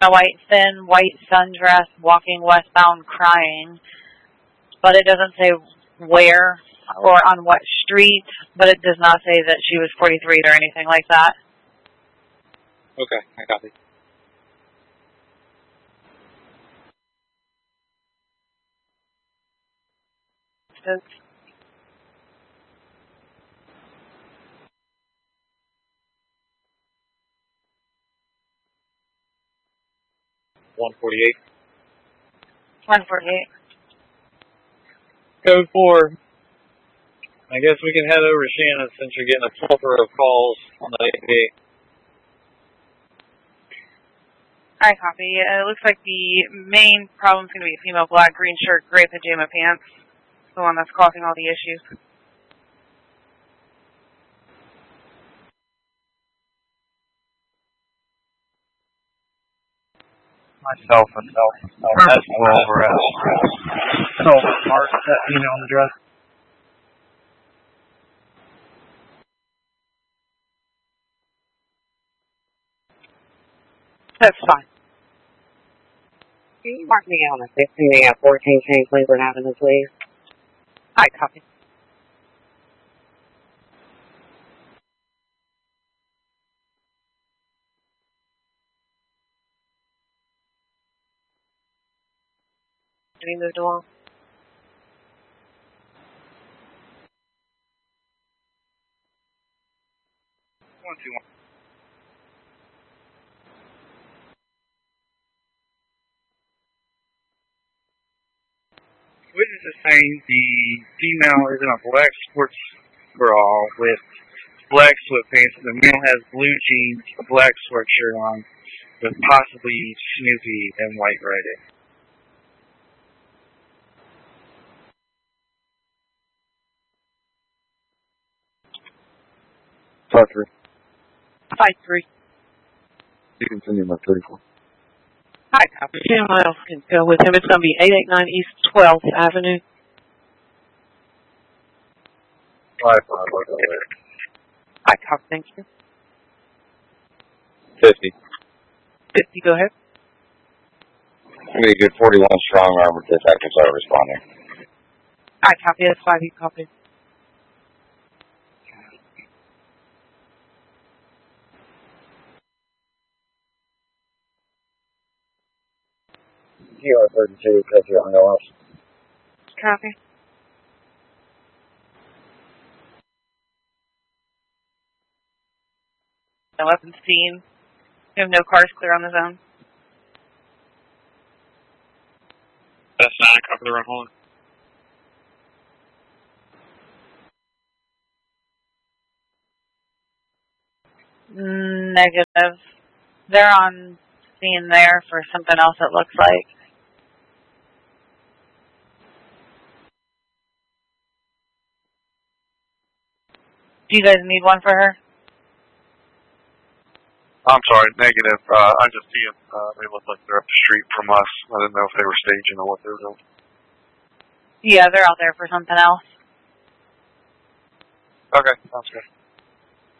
A white, thin, white sundress, walking westbound, crying. But it doesn't say where or on what street, but it does not say that she was 43 or anything like that. Okay, I copy. That's 148. 148. Code 4. I guess we can head over to Shannon since you're getting a plethora of calls on the 88. Alright, copy. It looks like the main problem is going to be female black, green shirt, gray pajama pants. The one that's causing all the issues. Myself. That's over at Mark, that email address. That's fine. Can you mark me on a 15 at 14 King Cleveland Avenue, please? Alright, copy. Can you move along? Witness is saying the female is in a black sports bra with black sweatpants. The male has blue jeans, a black sweatshirt on, with possibly Snoopy and white writing. Five 3. 5-3. You can send him a 34. Alright, copy. Anyone else can go with him. It's going to be 889 East 12th Avenue. 5 Alright, copy. Thank you. 50. 50, go ahead. Give me a good 41 strong armor detectives are responding. Alright, copy. That's 5. You copy. GR32, catch you on the loss. Copy. No weapons seen. We have no cars clear on the zone. That's 9, copy the run hold. Negative. They're on scene there for something else, it looks like. Do you guys need one for her? I'm sorry, negative. I just see them. They look like they're up the street from us. I didn't know if they were staging or what they were doing. Yeah, they're out there for something else. Okay, sounds good.